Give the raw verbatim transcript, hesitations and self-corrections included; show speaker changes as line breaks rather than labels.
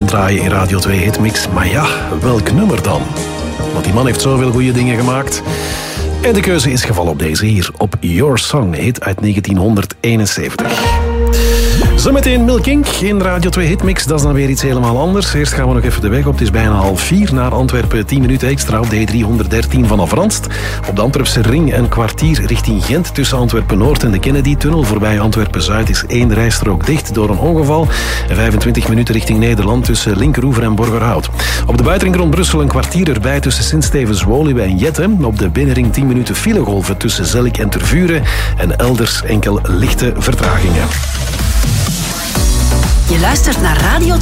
draaien in Radio twee Hitmix. Maar ja, welk nummer dan? Want die man heeft zoveel goede dingen gemaakt. En de keuze is gevallen op deze hier, op Your Song, hit uit negentienhonderdeenenzeventig. Zometeen Milk Inc in Radio twee Hitmix. Dat is dan weer iets helemaal anders. Eerst gaan we nog even de weg op. Het is bijna half vier naar Antwerpen. tien minuten extra op D driehonderddertien vanaf Randst. Op de Antwerpse ring een kwartier richting Gent. Tussen Antwerpen-Noord en de Kennedy-tunnel. Voorbij Antwerpen-Zuid is één rijstrook dicht door een ongeval. En vijfentwintig minuten richting Nederland tussen Linkeroever en Borgerhout. Op de buitenring rond Brussel een kwartier erbij tussen Sint-Stevens-Woluwe en Jette. Op de binnenring tien minuten filegolven tussen Zellik en Tervuren. En elders enkel lichte vertragingen.
Je luistert naar Radio